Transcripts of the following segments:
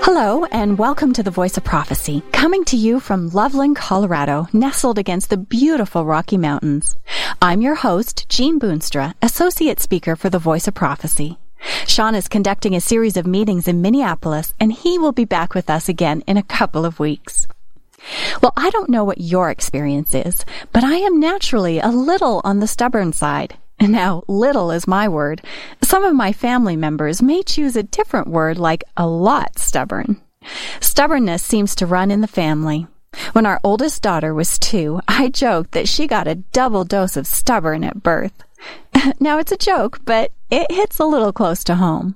Hello, and welcome to the Voice of Prophecy, coming to you from Loveland, Colorado, nestled against the beautiful Rocky Mountains. I'm your host, Jean Boonstra, Associate Speaker for the Voice of Prophecy. Sean is conducting a series of meetings in Minneapolis, and he will be back with us again in a couple of weeks. Well, I don't know what your experience is, but I am naturally a little on the stubborn side. Now, little is my word. Some of my family members may choose a different word like a lot stubborn. Stubbornness seems to run in the family. When our oldest daughter was 2, I joked that she got a double dose of stubborn at birth. Now, it's a joke, but it hits a little close to home.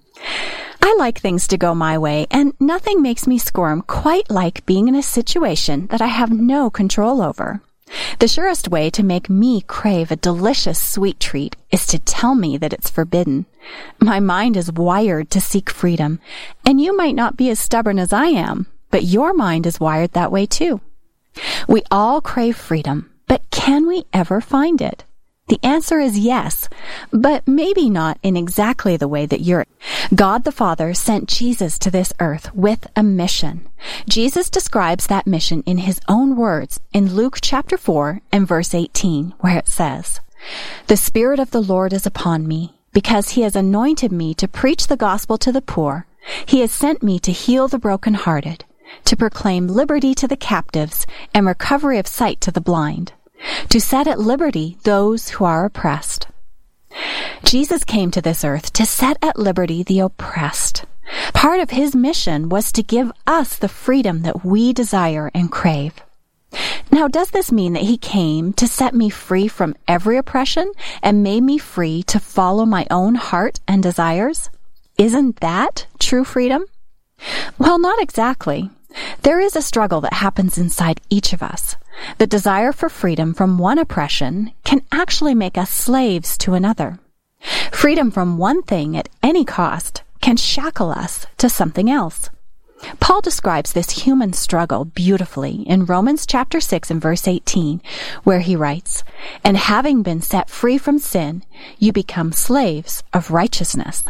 I like things to go my way, and nothing makes me squirm quite like being in a situation that I have no control over. The surest way to make me crave a delicious sweet treat is to tell me that it's forbidden. My mind is wired to seek freedom, and you might not be as stubborn as I am, but your mind is wired that way too. We all crave freedom, but can we ever find it? The answer is yes, but maybe not in exactly the way that you're. God the Father sent Jesus to this earth with a mission. Jesus describes that mission in his own words in Luke chapter 4 and verse 18, where it says, "The Spirit of the Lord is upon me, because he has anointed me to preach the gospel to the poor. He has sent me to heal the brokenhearted, to proclaim liberty to the captives and recovery of sight to the blind, to set at liberty those who are oppressed." Jesus came to this earth to set at liberty the oppressed. Part of his mission was to give us the freedom that we desire and crave. Now, does this mean that he came to set me free from every oppression and made me free to follow my own heart and desires? Isn't that true freedom? Well, not exactly. There is a struggle that happens inside each of us. The desire for freedom from one oppression can actually make us slaves to another. Freedom from one thing at any cost can shackle us to something else. Paul describes this human struggle beautifully in Romans chapter 6 and verse 18, where he writes, "And having been set free from sin, you become slaves of righteousness."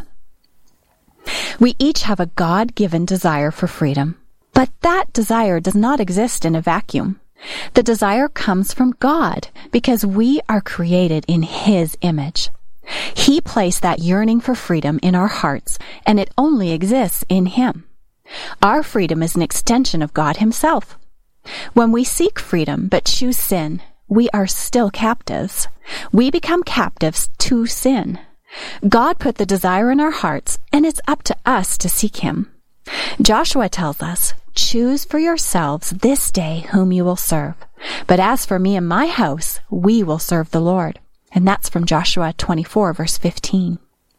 We each have a God-given desire for freedom. But that desire does not exist in a vacuum. The desire comes from God because we are created in his image. He placed that yearning for freedom in our hearts, and it only exists in him. Our freedom is an extension of God himself. When we seek freedom but choose sin, we are still captives. We become captives to sin. God put the desire in our hearts, and it's up to us to seek him. Joshua tells us, "Choose for yourselves this day whom you will serve. But as for me and my house, we will serve the Lord." And that's from Joshua 24, verse 15.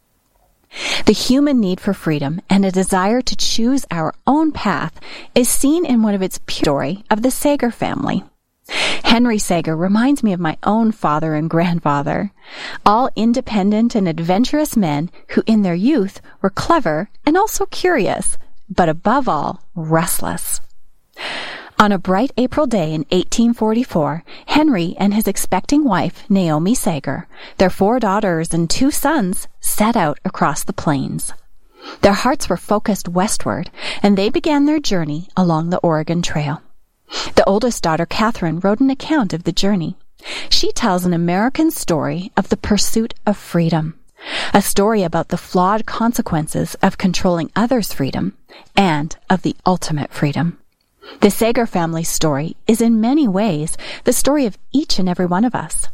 The human need for freedom and a desire to choose our own path is seen in one of its story of the Sager family. Henry Sager reminds me of my own father and grandfather, all independent and adventurous men who in their youth were clever and also curious, but above all, restless. On a bright April day in 1844, Henry and his expecting wife, Naomi Sager, their 4 daughters and 2 sons, set out across the plains. Their hearts were focused westward, and they began their journey along the Oregon Trail. The oldest daughter, Catherine, wrote an account of the journey. She tells an American story of the pursuit of freedom, a story about the flawed consequences of controlling others' freedom, and of the ultimate freedom. The Sager family's story is in many ways the story of each and every one of us.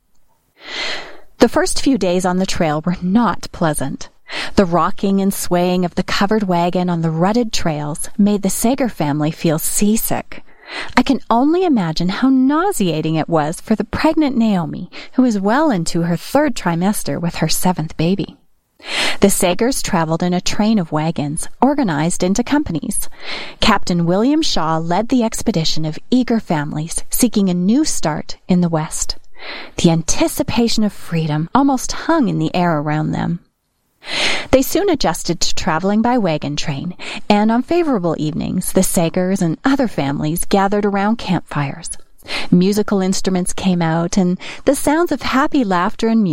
The first few days on the trail were not pleasant. The rocking and swaying of the covered wagon on the rutted trails made the Sager family feel seasick. I can only imagine how nauseating it was for the pregnant Naomi, who was well into her 3rd trimester with her 7th baby. The Sagers traveled in a train of wagons, organized into companies. Captain William Shaw led the expedition of eager families seeking a new start in the West. The anticipation of freedom almost hung in the air around them. They soon adjusted to traveling by wagon train, and on favorable evenings, the Sagers and other families gathered around campfires. Musical instruments came out, and the sounds of happy laughter and music